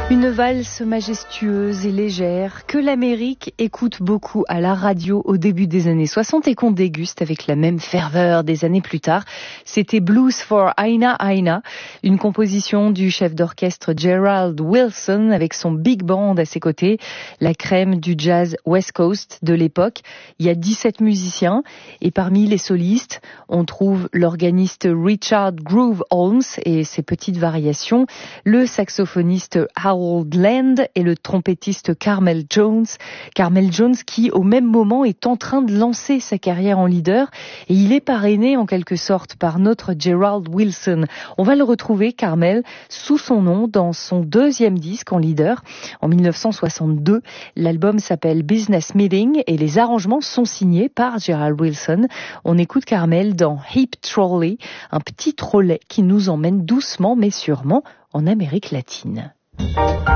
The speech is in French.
Une valse majestueuse et légère que l'Amérique écoute beaucoup à la radio au début des années 60 et qu'on déguste avec la même ferveur des années plus tard. C'était Blues for Aina Aina, une composition du chef d'orchestre Gerald Wilson avec son big band à ses côtés, la crème du jazz West Coast de l'époque. Il y a 17 musiciens et parmi les solistes, on trouve l'organiste Richard Groove Holmes et ses petites variations, le saxophoniste Harold Land et le trompettiste Carmel Jones. Carmel Jones qui, au même moment, est en train de lancer sa carrière en leader et il est parrainé en quelque sorte par notre Gerald Wilson. On va le retrouver, Carmel, sous son nom dans son deuxième disque en leader en 1962. L'album s'appelle Business Meeting et les arrangements sont signés par Gerald Wilson. On écoute Carmel dans Hip Trolley, un petit trolley qui nous emmène doucement mais sûrement en Amérique latine.